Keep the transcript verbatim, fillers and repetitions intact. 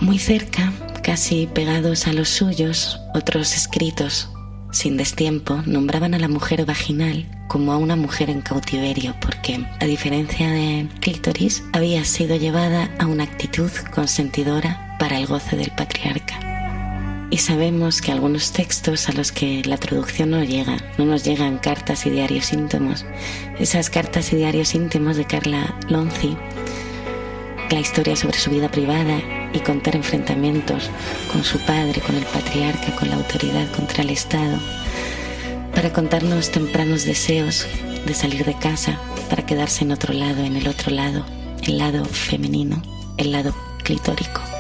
Muy cerca, casi pegados a los suyos, otros escritos sin destiempo nombraban a la mujer vaginal como a una mujer en cautiverio, porque, a diferencia de clítoris, había sido llevada a una actitud consentidora para el goce del patriarca. Y sabemos que algunos textos a los que la traducción no llega, no nos llegan cartas y diarios íntimos. Esas cartas y diarios íntimos de Carla Lonzi, la historia sobre su vida privada y contar enfrentamientos con su padre, con el patriarca, con la autoridad, contra el Estado, para contarnos tempranos deseos de salir de casa, para quedarse en otro lado, en el otro lado, el lado femenino, el lado clitórico.